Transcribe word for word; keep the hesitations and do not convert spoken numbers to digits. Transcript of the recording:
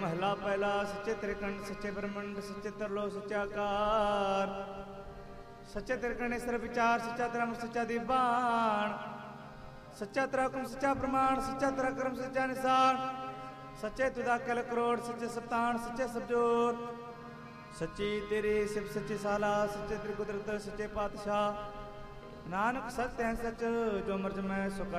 महला पहला। सच्चे त्रिकंड सच्चे ब्रह्मंड सच्चे तरलो सच्चा आकार। सच्चे त्रिकणेश्वर विचार सच्चा धर्म सच्चा दीवान। सच्चा त्राकुम सच्चा प्रमाण सच्चा त्राक्रम सच्चा निशान। सच्चे तुदा कल करोड़ सच्चे सप्तान सच्चे सबजोर। सच्ची तेरी शिव सच्ची साला सच्चे त्रिकुदरत सच्चे पातशाह। नानक सत्य है सच जो मर्ज में सुख